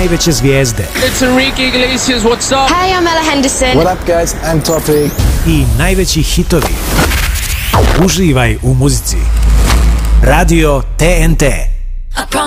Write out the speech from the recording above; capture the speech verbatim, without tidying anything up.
najveće zvijezde. It's Enrique Iglesias, what's up? Hey, I'm Ella Henderson. What up, guys? I'm Topic. I najveći hitovi. Uživaj u muzici. Radio T N T.